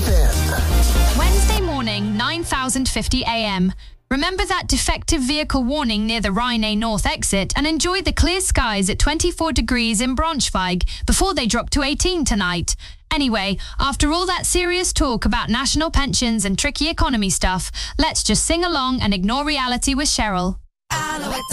FM. Wednesday morning, 9,050 AM. Remember that defective vehicle warning near the Rhine North exit and enjoy the clear skies at 24 degrees in Braunschweig before they drop to 18 tonight. Anyway, after all that serious talk about national pensions and tricky economy stuff, let's just sing along and ignore reality with Cheryl.